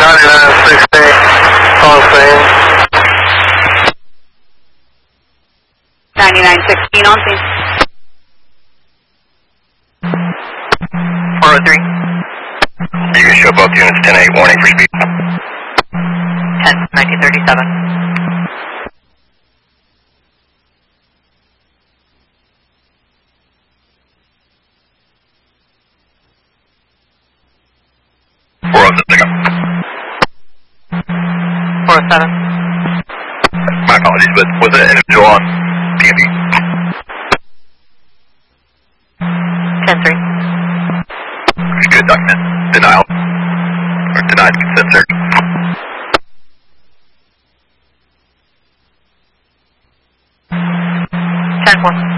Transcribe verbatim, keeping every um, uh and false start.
ninety-nine sixteen, on scene. ninety-nine sixteen on scene. four oh three. You can show both units ten eight, warning for speed. ten, nineteen thirty-seven. four oh seven. four oh seven. My apologies, but was it an individual on P and D? ten three. Good, document. Denial. Or denied consent search. ten four.